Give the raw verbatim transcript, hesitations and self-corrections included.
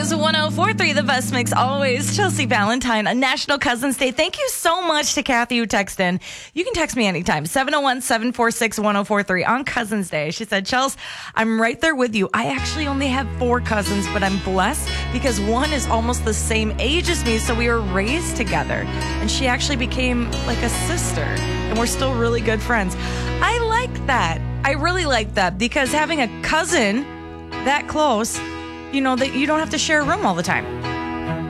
is one oh four point three, the best mix always. Chelsea Valentine, a National Cousins Day. Thank you so much to Kathy who texted in. You can text me anytime, seven oh one, seven four six, one oh four three on Cousins Day. She said, Chels, I'm right there with you. I actually only have four cousins, but I'm blessed because one is almost the same age as me, so we were raised together. And she actually became like a sister, and we're still really good friends. I like that. I really like that because having a cousin that close, you know, that you don't have to share a room all the time.